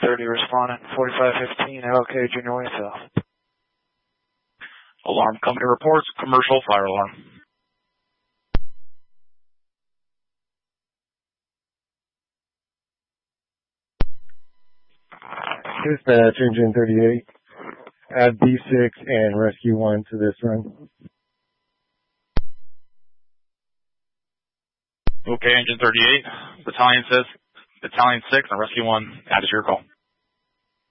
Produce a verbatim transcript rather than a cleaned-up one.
thirty responding, forty-five fifteen, L K Junior Way South. Alarm company reports commercial fire alarm. Dispatch, engine thirty-eight. Add D six and rescue one to this run. Okay, engine thirty-eight. Battalion says, Battalion six and rescue one, add to your call.